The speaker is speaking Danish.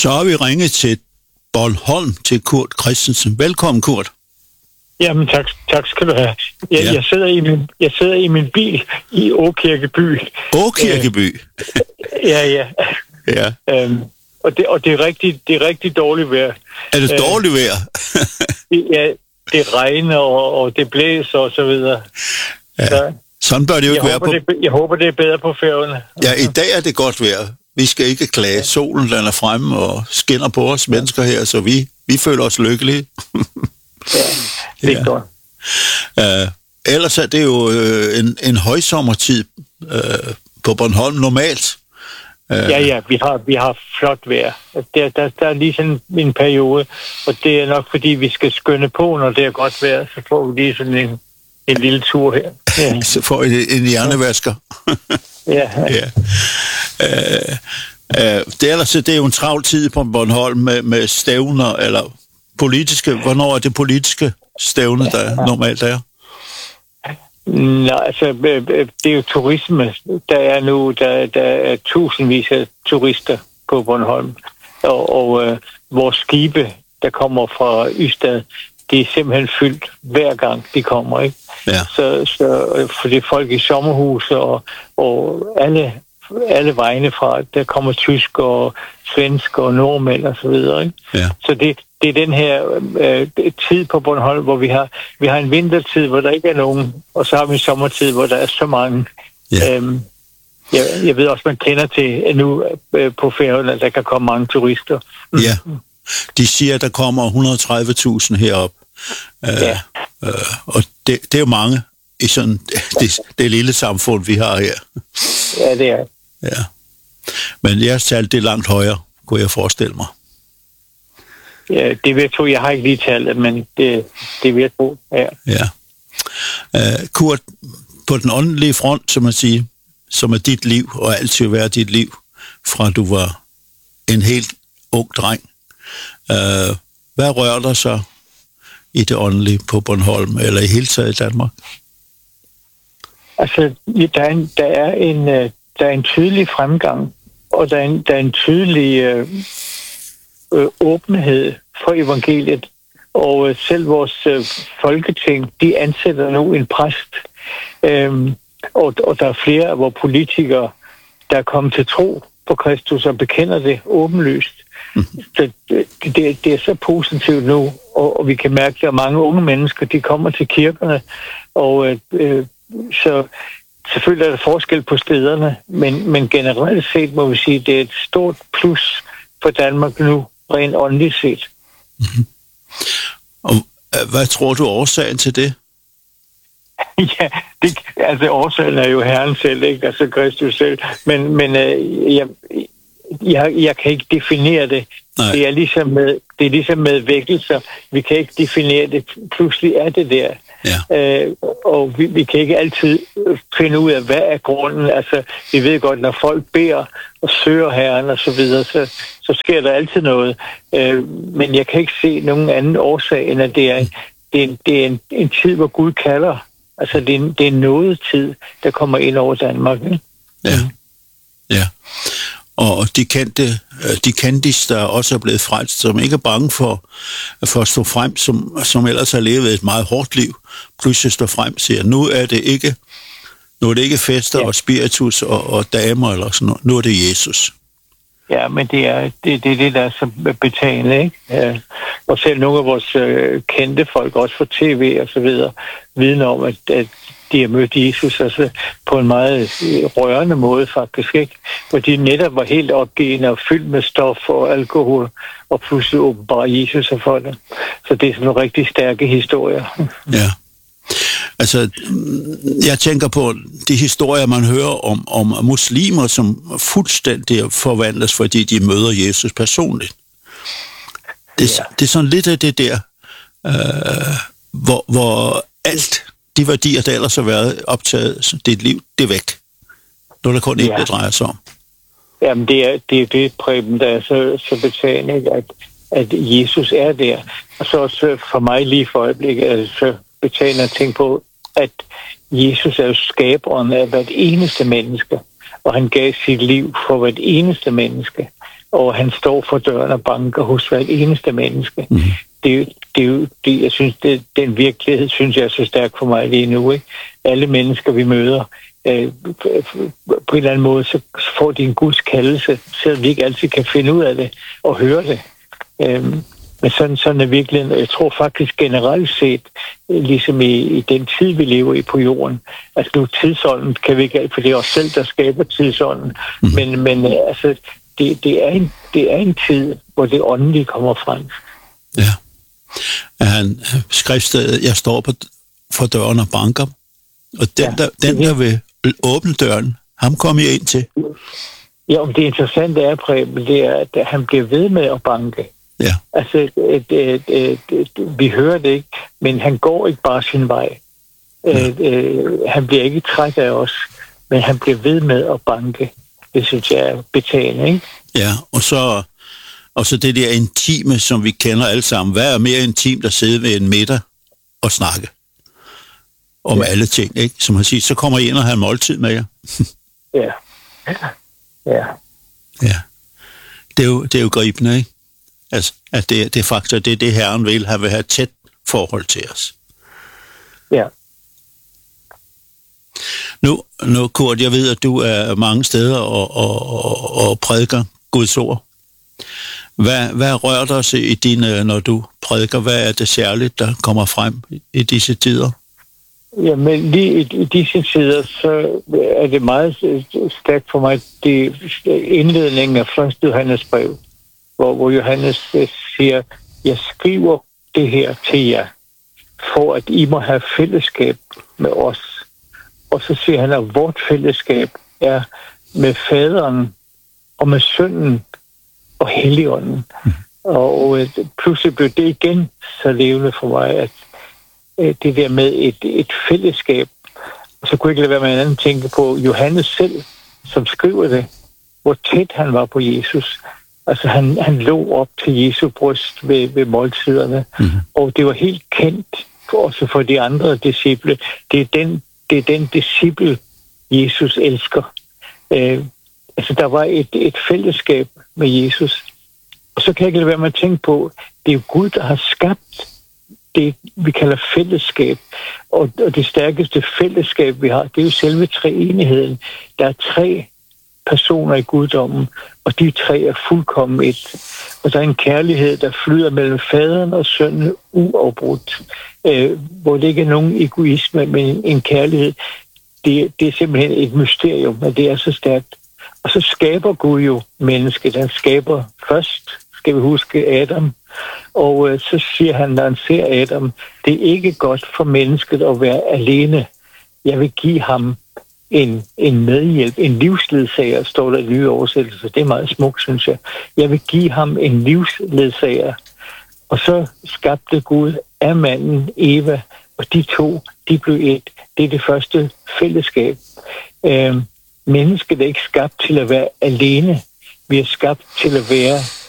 Så har vi ringet til Bornholm til Kurt Christensen. Velkommen, Kurt. Jamen, tak skal du have. Jeg sidder i min bil i Åkirkeby. Åkirkeby? Ja. Og det er rigtig dårligt vejr. Er det dårligt vejr? Ja, det regner, og det blæser og så videre. Ja. Sådan bør det jo ikke være på... Jeg håber, det er bedre på Færøerne. Ja, i dag er det godt vejr. Vi skal ikke klage. Solen lander fremme og skinner på os mennesker her, så vi føler os lykkelige. Ja, det er godt. Ellers er det jo en højsommertid på Bornholm normalt. Ja, vi har flot vejr. Der er lige sådan en periode, og det er nok fordi, vi skal skynde på, når det er godt vejr, så får vi lige sådan en lille tur her. Ja. Så får I en hjernevasker. Ja. Det er jo en travl tid på Bornholm med stævner, eller politiske. Hvornår er det politiske stævne, der normalt er? Nej, altså, det er jo turisme. Der er tusindvis af turister på Bornholm. Og vores skibe, der kommer fra Ystad, det er simpelthen fyldt hver gang de kommer, ikke? Ja. Så for det er folk i sommerhus og alle vegne fra, der kommer tysk og svensk og nordmænd og så videre, ikke? Ja. Så det er den her tid på Bornholm, hvor vi har en vintertid, hvor der ikke er nogen, og så har vi en sommertid, hvor der er så mange. Ja. Jeg ved også, man kender til nu på Færøerne, at der kan komme mange turister. Ja, de siger, at der kommer 130.000 herop. Og det er jo mange i sådan det lille samfund, vi har her. Ja, det er. Ja. Men jeres tal, det er langt højere, kunne jeg forestille mig. Ja, det vil jeg tro. Jeg har ikke lige tallet, men det vil jeg tro, ja. Kurt, på den åndelige front, som man siger, som er dit liv, og altid vil være dit liv, fra du var en helt ung dreng. Hvad rører der så i det åndelige på Bornholm, eller i hele taget i Danmark? Altså, der er en tydelig fremgang, og der er en tydelig åbenhed for evangeliet. Og selv vores folketing, de ansætter nu en præst. Og der er flere af vores politikere, der er kommet til tro på Kristus og bekender det åbenlyst. Så det er så positivt nu, og vi kan mærke, at mange unge mennesker, de kommer til kirkerne, og så selvfølgelig er der forskel på stederne, men generelt set må vi sige, at det er et stort plus for Danmark nu, rent åndeligt set. Mm-hmm. Og hvad tror du årsagen til det? Ja, årsagen er jo Herren selv, ikke? Altså Kristus selv, men jeg kan ikke definere det. Nej. Det er ligesom med vækkelser. Vi kan ikke definere det. Pludselig er det der. Ja. Og vi kan ikke altid finde ud af, hvad er grunden. Altså, vi ved godt, når folk beder og søger Herren og så videre, så sker der altid noget. Men jeg kan ikke se nogen anden årsag, end at det er en tid, hvor Gud kalder. Altså, det er en nådetid, der kommer ind over Danmark. Ikke? Ja. Og de kendte, der også er blevet frelst, som ikke er bange for at stå frem, som ellers har levet et meget hårdt liv, pludselig står frem og siger, nu er det ikke fester og spiritus og damer eller sådan noget. Nu er det Jesus. Ja, men det er det, der er så betagende, ikke? Ja. Og selv nogle af vores kendte folk, også for tv og så videre, vidner om, at de har mødt Jesus altså, på en meget rørende måde faktisk, ikke? Hvor de netop var helt opgivende og fyldt med stof og alkohol, og pludselig åbenbare Jesus for det. Så det er sådan nogle rigtig stærke historier. Ja. Altså, jeg tænker på de historier, man hører om muslimer, som fuldstændig forvandles, fordi de møder Jesus personligt. Det er sådan lidt af det der, hvor alt de værdier, der ellers har været optaget, dit liv, det er væk. Nu er der kun ikke, det drejer sig om. Jamen, det er det, Preben, der er så betagende, at Jesus er der. Og så også for mig lige for øjeblikket er det så betagende at tænke på, at Jesus er jo skaberen af hvert eneste menneske, og han gav sit liv for hvert eneste menneske. og han står for døren og banker hos hvert eneste menneske. Det er jo det, jeg synes, den virkelighed, synes jeg er så stærk for mig lige nu, ikke? Alle mennesker, vi møder, på en eller anden måde, så får de en Guds kaldelse, selvom vi ikke altid kan finde ud af det og høre det. Men sådan er virkeligheden, og jeg tror faktisk generelt set, ligesom i den tid, vi lever i på jorden, altså nu tidsånden kan vi ikke, for det er os selv, der skaber tidsånden, men altså, det er en tid, hvor det åndelige kommer frem. Ja. Han skriftstedet, jeg står for døren og banker, og den der vil åbne døren, ham kommer jeg ind til. Ja, om det interessante er, Preben, det er, at han bliver ved med at banke. Ja. Altså, vi hører det ikke, men han går ikke bare sin vej. Han bliver ikke træt af os, men han bliver ved med at banke. Det synes jeg er betagende, ikke? Ja, og så det der intime, som vi kender alle sammen. Hvad er mere intimt at sidde ved en middag og snakke om alle ting, ikke? Som han siger, så kommer I ind og har en måltid med jer. Ja. Det er jo gribende, ikke? Altså, at det faktisk det er det, Herren vil have et tæt forhold til os. Ja. Nu, Kurt, jeg ved, at du er mange steder og prædiker Guds ord. Hvad rører dig sig i dine, når du prædiker? Hvad er det særligt, der kommer frem i disse tider? Jamen, lige i disse tider, så er det meget stærkt for mig, det indledningen af 1. Johannes brev, hvor Johannes siger, jeg skriver det her til jer, for at I må have fællesskab med os. Og så siger han, at vort fællesskab er med faderen og med sønnen og helligånden. Og pludselig blev det igen så levende for mig, at det der med et fællesskab, og så kunne jeg ikke lade være med en anden tænke på Johannes selv, som skriver det, hvor tæt han var på Jesus. Altså han lå op til Jesu bryst ved måltiderne, og det var helt kendt også for de andre disciple. Det er den disciple, Jesus elsker. Altså der var et fællesskab med Jesus. Og så kan jeg ikke lade være med at tænke på, det er jo Gud, der har skabt det, vi kalder fællesskab. Og det stærkeste fællesskab, vi har, det er jo selve treenigheden. Der er 3 personer i guddommen, og de 3 er fuldkommen et. Og der er en kærlighed, der flyder mellem faderen og sønnen uafbrudt, hvor det ikke er nogen egoisme, men en kærlighed. Det er simpelthen et mysterium, men det er så stærkt. Og så skaber Gud jo mennesket. Han skaber først, skal vi huske, Adam. Og så siger han, når han ser Adam, det er ikke godt for mennesket at være alene. Jeg vil give ham en medhjælp, en livsledsager, står der i nye oversættelser. Det er meget smukt, synes jeg. Jeg vil give ham en livsledsager. Og så skabte Gud af manden Eva, og de 2, de blev et. Det er det første fællesskab. Mennesket er ikke skabt til at være alene. Vi er skabt til at være